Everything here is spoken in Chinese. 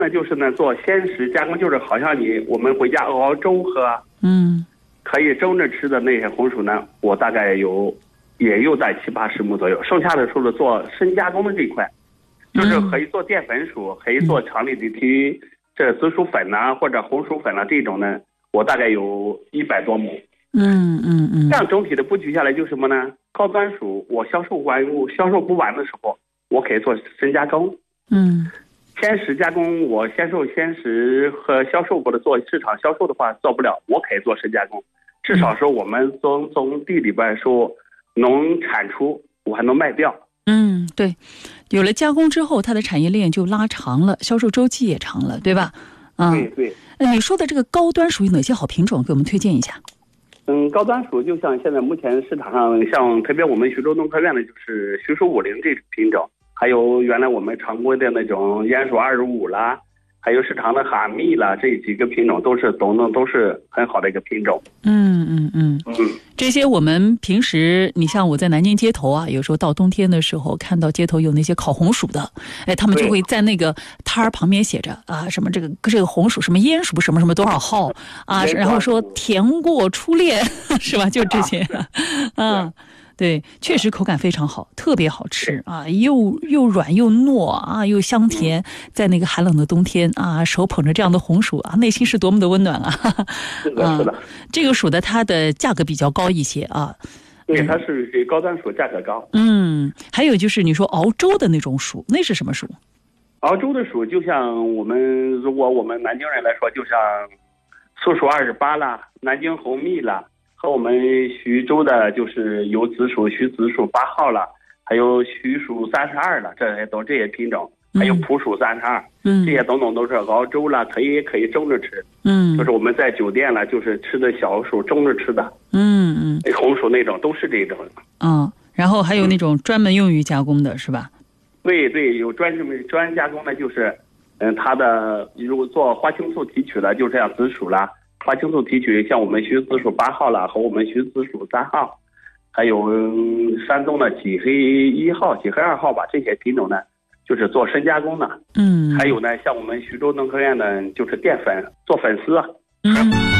那就是呢做鲜食加工，就是好像我们回家熬粥喝，可以蒸着吃的那些红薯呢，我大概也有在70-80亩左右。剩下的时候做深加工的这一块，就是可以做淀粉薯，可以做厂里的这紫薯粉呐、或者红薯粉呐、这种呢，我大概有100多亩。这样整体的布局下来就是什么呢？高端薯我销售不完的时候，我可以做深加工。鲜食加工我鲜食和销售或者做市场销售的话做不了，我可以做深加工。至少说我们从地里边说能产出，我还能卖掉。 对，有了加工之后，它的产业链就拉长了，销售周期也长了，对吧？ 对。 你说的这个高端属于哪些好品种？给我们推荐一下。 高端薯就像现在目前市场上，像特别我们徐州农科院的就是徐薯50这种品种，还有原来我们常规的那种烟薯25啦，还有市场的哈密啦，这几个品种都是很好的一个品种。 这些我们平时，你像我在南京街头啊，有时候到冬天的时候，看到街头有那些烤红薯的，他们就会在那个摊儿旁边写着啊，什么这个红薯什么烟薯什么什么多少号啊，然后说甜过初恋，是吧？就这些，对，确实口感非常好，特别好吃啊，又软又糯啊，又香甜，在那个寒冷的冬天啊，手捧着这样的红薯啊，内心是多么的温暖啊！ 是的， 这个薯的它的价格比较高一些啊。 对，它是比高端薯价格高。 还有就是你说熬粥的那种薯，那是什么薯？ 熬粥的薯就像如果我们南京人来说，就像苏薯28啦，南京红蜜啦。和我们徐州的就是有紫薯、徐紫薯8号了，还有徐薯32了，这些品种，还有普薯32，这些等等都是熬粥了，可以蒸着吃。就是我们在酒店了，就是吃的小薯蒸着吃的。红薯那种都是这种。 然后还有那种专门用于加工的是吧？ 对，有专加工的，就是它的如果做花青素提取的，就这样紫薯啦。花青素提取，像我们徐紫薯8号了，和我们徐紫薯3号，还有山东的麂黑1号、麂黑2号吧，这些品种呢，就是做深加工的。还有呢，像我们徐州农科院的，就是淀粉做粉丝。